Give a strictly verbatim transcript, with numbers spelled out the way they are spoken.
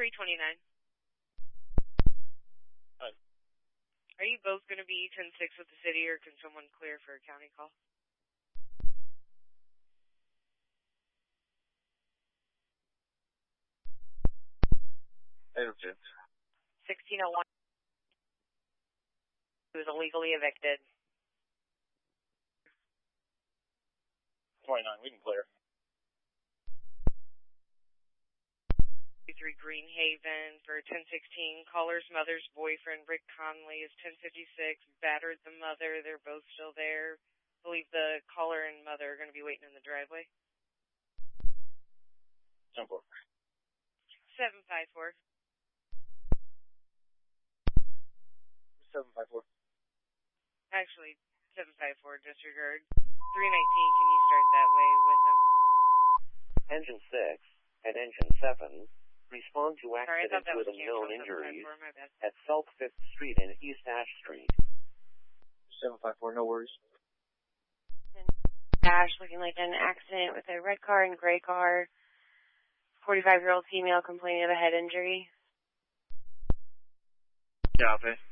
three twenty-nine. Hi. Are you both going to be ten six with the city, or can someone clear for a county call? sixteen oh one. He was illegally evicted. twenty-nine, we can clear. three Greenhaven for ten sixteen. Caller's mother's boyfriend, Rick Conley, is ten fifty-six. Battered the mother. They're both still there. I believe the caller and mother are going to be waiting in the driveway. ten four. seven five four. seven five four. Actually, seven five four, disregard. three nineteen, can you start that way with them? Engine six and Engine seven respond to Sorry, accidents with was unknown canceled. injuries seven five four, my bad. at South fifth Street and East Ash Street. seven five four, no worries. Ash looking like an accident with a red car and gray car. forty-five-year-old female complaining of a head injury. Copy.